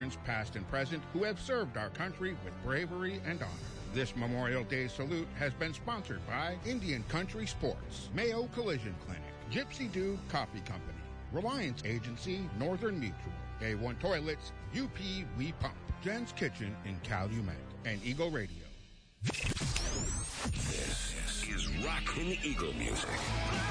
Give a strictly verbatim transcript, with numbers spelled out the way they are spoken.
veterans past and present who have served our country with bravery and honor. This Memorial Day salute has been sponsored by Indian Country Sports, Mayo Collision Clinic, Gypsy Dude Coffee Company, Reliance Agency, Northern Mutual, A one Toilets, U P We Pump, Jen's Kitchen in Calumet, and Eagle Radio. This is Rockin' Eagle Music.